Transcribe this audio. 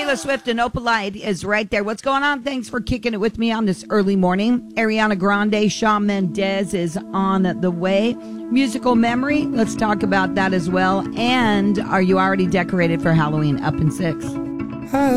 Taylor Swift and Opalite is right there. What's going on? Thanks for kicking it with me on this early morning. Ariana Grande, Shawn Mendes is on the way. Musical memory, let's talk about that as well. And are you already decorated for Halloween? Up in 6.